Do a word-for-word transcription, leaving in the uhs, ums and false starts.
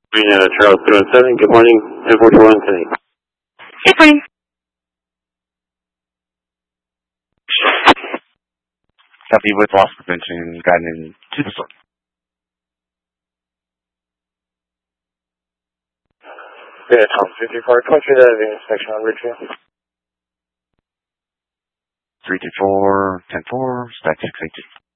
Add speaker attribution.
Speaker 1: Marina Charles two one seven, good morning, ten forty-one tonight.
Speaker 2: Good morning.
Speaker 3: Copy with loss prevention, guiding to the sun.
Speaker 1: Yeah, Tom fifty-four, twenty that of the inspection on Ridgeview.
Speaker 3: three two four, ten four, stack six eight two.